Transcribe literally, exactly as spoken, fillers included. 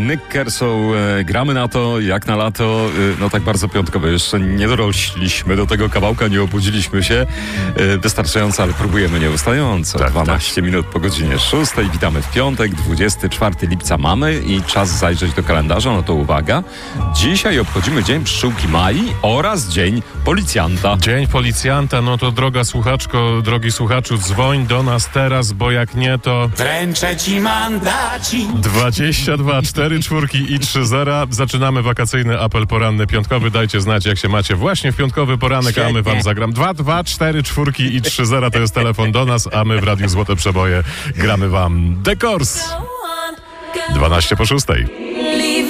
Nykker są, e, gramy na to, jak na lato, e, no tak bardzo piątkowe. Jeszcze nie dorośliśmy do tego kawałka, nie obudziliśmy się e, wystarczająco, ale próbujemy nieustająco. Tak, dwanaście tak. minut po godzinie szóstej. Witamy w piątek, dwudziestego czwartego lipca mamy i czas zajrzeć do kalendarza. No to uwaga, dzisiaj obchodzimy Dzień Pszczółki Mai oraz Dzień Policjanta. Dzień Policjanta, no to droga słuchaczko, drogi słuchaczu, dzwoń do nas teraz, bo jak nie to... Wręczę ci mandacik. dwadzieścia dwa, cztery czwórki i trzy zera. Zaczynamy wakacyjny apel poranny piątkowy. Dajcie znać, jak się macie właśnie w piątkowy poranek, a my wam zagram. Dwa, dwa, cztery czwórki i trzy zera to jest telefon do nas, a my w Radiu Złote Przeboje gramy wam The Course. dwanaście po szóstej.